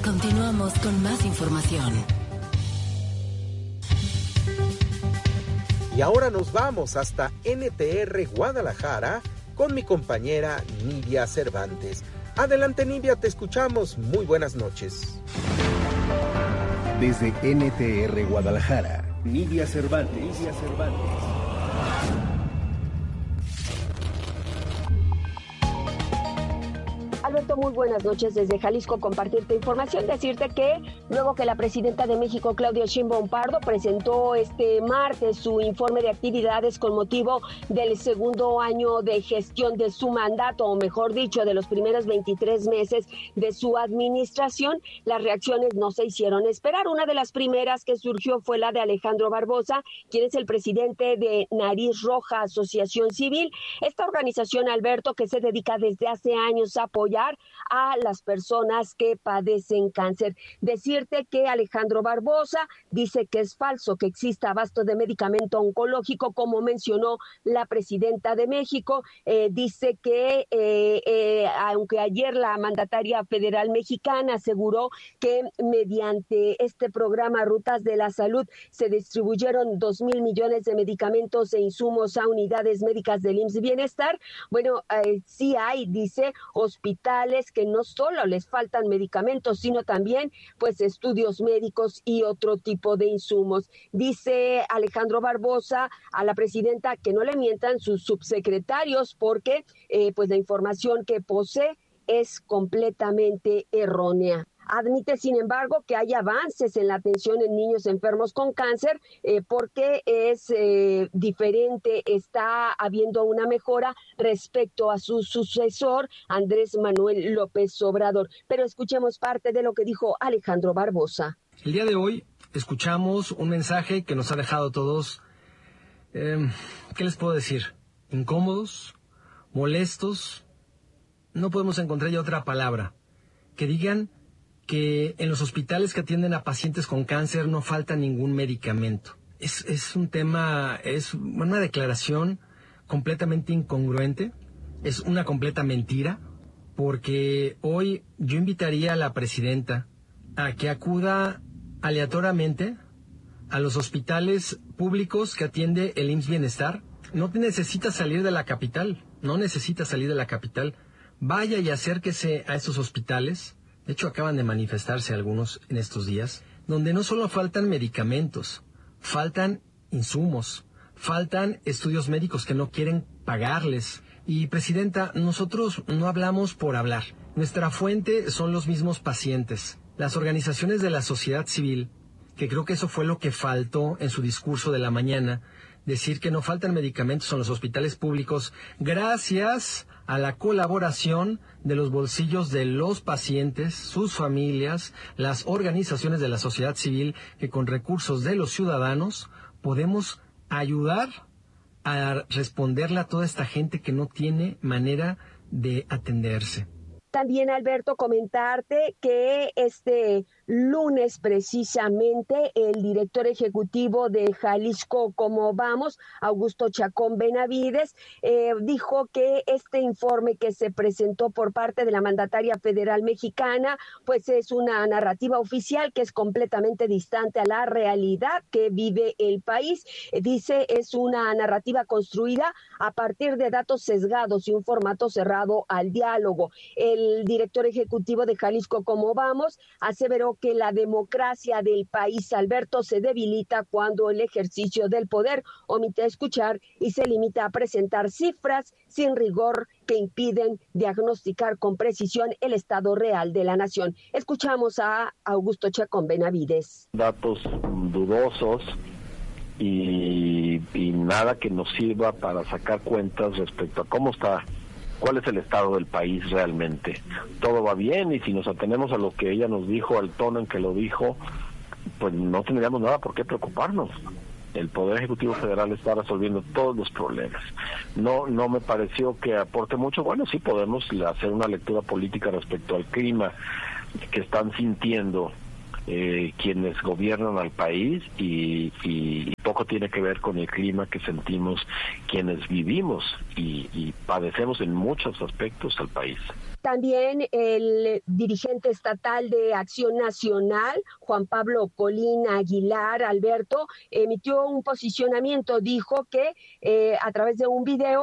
Continuamos con más información. Y ahora nos vamos hasta NTR Guadalajara con mi compañera Nidia Cervantes. Adelante, Nidia, te escuchamos. Muy buenas noches. Desde NTR Guadalajara, Nidia Cervantes. Alberto, muy buenas noches desde Jalisco, compartirte información, decirte que luego que la presidenta de México, Claudia Sheinbaum Pardo, presentó este martes su informe de actividades con motivo del segundo año de gestión de su mandato, o mejor dicho, de los primeros 23 meses de su administración, las reacciones no se hicieron esperar. Una de las primeras que surgió fue la de Alejandro Barbosa, quien es el presidente de Nariz Roja Asociación Civil. Esta organización, Alberto, que se dedica desde hace años a apoyar a las personas que padecen cáncer. Decirte que Alejandro Barbosa dice que es falso que exista abasto de medicamento oncológico, como mencionó la presidenta de México. Dice que aunque ayer la mandataria federal mexicana aseguró que mediante este programa Rutas de la Salud se distribuyeron 2,000 millones de medicamentos e insumos a unidades médicas del IMSS Bienestar. Bueno, sí hay, dice, hospitales que no solo les faltan medicamentos, sino también pues estudios médicos y otro tipo de insumos. Dice Alejandro Barbosa a la presidenta que no le mientan sus subsecretarios porque pues la información que posee es completamente errónea. Admite, sin embargo, que hay avances en la atención en niños enfermos con cáncer porque es diferente, está habiendo una mejora respecto a su sucesor, Andrés Manuel López Obrador. Pero escuchemos parte de lo que dijo Alejandro Barbosa. El día de hoy escuchamos un mensaje que nos ha dejado todos, ¿qué les puedo decir? Incómodos, molestos, no podemos encontrar ya otra palabra, que digan que en los hospitales que atienden a pacientes con cáncer no falta ningún medicamento. Es un tema, es una declaración completamente incongruente, es una completa mentira, porque hoy yo invitaría a la presidenta a que acuda aleatoriamente a los hospitales públicos que atiende el IMSS Bienestar. No necesita salir de la capital, Vaya y acérquese a esos hospitales. De hecho, acaban de manifestarse algunos en estos días, donde no solo faltan medicamentos, faltan insumos, faltan estudios médicos que no quieren pagarles. Y, presidenta, nosotros no hablamos por hablar. Nuestra fuente son los mismos pacientes, las organizaciones de la sociedad civil, que creo que eso fue lo que faltó en su discurso de la mañana, decir que no faltan medicamentos en los hospitales públicos gracias a la colaboración de los bolsillos de los pacientes, sus familias, las organizaciones de la sociedad civil, que con recursos de los ciudadanos podemos ayudar a responderle a toda esta gente que no tiene manera de atenderse. También, Alberto, comentarte que este lunes precisamente el director ejecutivo de Jalisco Como Vamos, Augusto Chacón Benavides, dijo que este informe que se presentó por parte de la mandataria federal mexicana, pues es una narrativa oficial que es completamente distante a la realidad que vive el país. Dice, es una narrativa construida a partir de datos sesgados y un formato cerrado al diálogo. El director ejecutivo de Jalisco Como Vamos aseveró que la democracia del país, Alberto, se debilita cuando el ejercicio del poder omite escuchar y se limita a presentar cifras sin rigor que impiden diagnosticar con precisión el estado real de la nación. Escuchamos a Augusto Chacón Benavides. Datos dudosos y nada que nos sirva para sacar cuentas respecto a cómo está, cuál es el estado del país realmente. Todo va bien, y si nos atenemos a lo que ella nos dijo, al tono en que lo dijo, pues no tendríamos nada por qué preocuparnos. El Poder Ejecutivo Federal está resolviendo todos los problemas. No me pareció que aporte mucho. Bueno, sí podemos hacer una lectura política respecto al clima que están sintiendo quienes gobiernan al país y poco tampoco tiene que ver con el clima que sentimos quienes vivimos y padecemos en muchos aspectos al país. También el dirigente estatal de Acción Nacional, Juan Pablo Colín Aguilar, Alberto, emitió un posicionamiento. Dijo que a través de un video